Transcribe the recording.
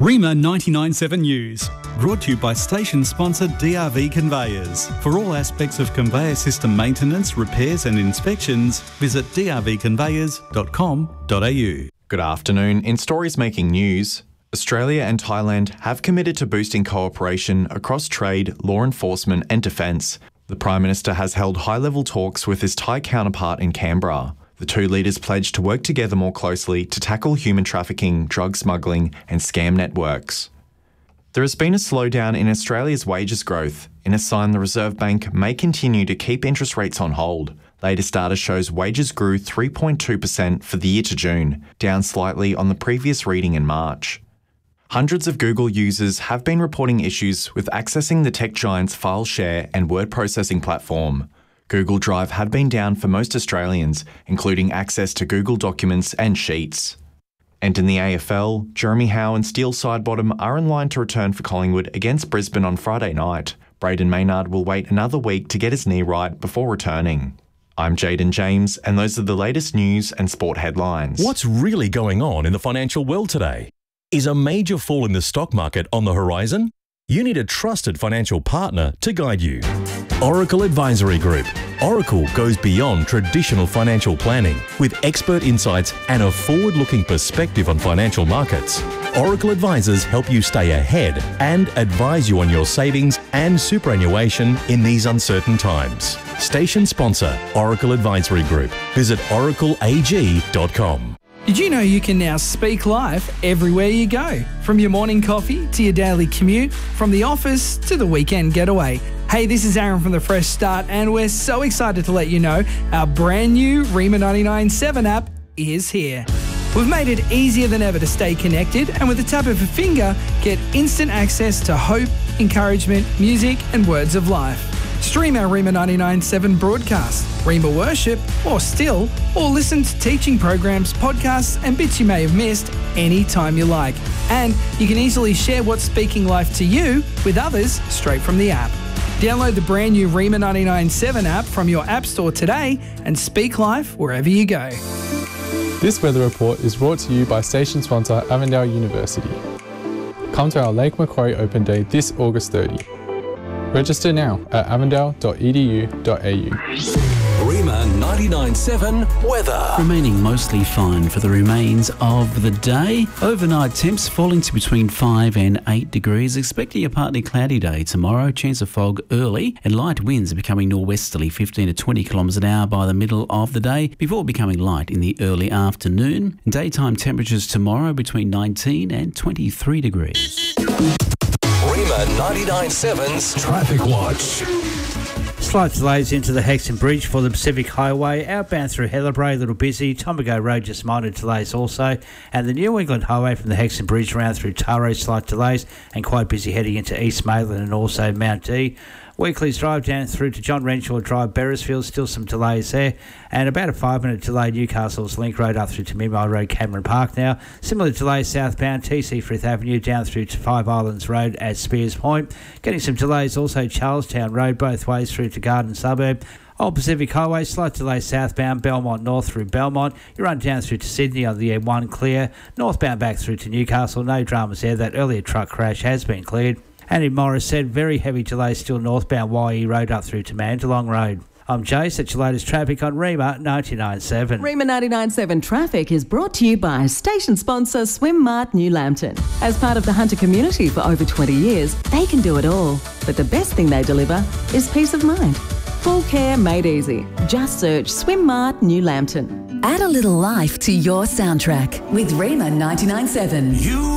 REMA 99.7 News, brought to you by station sponsor DRV Conveyors. For all aspects of conveyor system maintenance, repairs and inspections, visit drvconveyors.com.au. Good afternoon. In stories making news, Australia and Thailand have committed to boosting cooperation across trade, law enforcement and defence. The Prime Minister has held high-level talks with his Thai counterpart in Canberra. The two leaders pledged to work together more closely to tackle human trafficking, drug smuggling and scam networks. There has been a slowdown in Australia's wages growth, in a sign the Reserve Bank may continue to keep interest rates on hold. Latest data shows wages grew 3.2% for the year to June, down slightly on the previous reading in March. Hundreds of Google users have been reporting issues with accessing the tech giant's file share and word processing platform. Google Drive had been down for most Australians, including access to Google Documents and Sheets. And in the AFL, Jeremy Howe and Steele Sidebottom are in line to return for Collingwood against Brisbane on Friday night. Braden Maynard will wait another week to get his knee right before returning. I'm Jaden James, and those are the latest news and sport headlines. What's really going on in the financial world today? Is a major fall in the stock market on the horizon? You need a trusted financial partner to guide you. Oracle Advisory Group. Oracle goes beyond traditional financial planning with expert insights and a forward-looking perspective on financial markets. Oracle advisors help you stay ahead and advise you on your savings and superannuation in these uncertain times. Station sponsor, Oracle Advisory Group. Visit oracleag.com. Did you know you can now speak live everywhere you go? From your morning coffee to your daily commute, from the office to the weekend getaway. Hey, this is Aaron from The Fresh Start, and we're so excited to let you know our brand new REMA 99.7 app is here. We've made it easier than ever to stay connected, and with the tap of a finger, get instant access to hope, encouragement, music, and words of life. Stream our REMA 99.7 broadcast, REMA Worship, or listen to teaching programs, podcasts and bits you may have missed anytime you like. And you can easily share what's speaking life to you with others straight from the app. Download the brand new REMA 99.7 app from your app store today and speak life wherever you go. This weather report is brought to you by station sponsor Avondale University. Come to our Lake Macquarie Open Day this August 30. Register now at avondale.edu.au. REMA 99.7 weather. Remaining mostly fine for the remains of the day. Overnight temps falling to between 5 and 8 degrees. Expecting a partly cloudy day tomorrow. Chance of fog early and light winds are becoming norwesterly 15 to 20 kilometres an hour by the middle of the day before becoming light in the early afternoon. Daytime temperatures tomorrow between 19 and 23 degrees. REMA 99.7's Traffic Watch. Slight delays into the Hexham Bridge for the Pacific Highway. Outbound through Hellebray, a little busy. Tomago Road, just minor delays also. And the New England Highway from the Hexham Bridge around through Taro, slight delays. And quite busy heading into East Maitland and also Mount D. Weekly's Drive down through to John Renshaw Drive, Beresfield, still some delays there. And about a 5-minute delay, Newcastle's Link Road up through to Midmile Road, Cameron Park now. Similar delays southbound, TC Frith Avenue down through to Five Islands Road at Spears Point. Getting some delays also Charlestown Road both ways through to Garden Suburb. Old Pacific Highway, slight delay southbound, Belmont North through Belmont. You run down through to Sydney on the M1 clear. Northbound back through to Newcastle, no dramas there. That earlier truck crash has been cleared. And in Morris said, very heavy delays still northbound YE Road up through to Mandalong Road. I'm Jace, that's your latest traffic on REMA 99.7. REMA 99.7 Traffic is brought to you by station sponsor Swim Mart New Lambton. As part of the Hunter community for over 20 years, they can do it all. But the best thing they deliver is peace of mind. Full care made easy. Just search Swim Mart New Lambton. Add a little life to your soundtrack with REMA 99.7.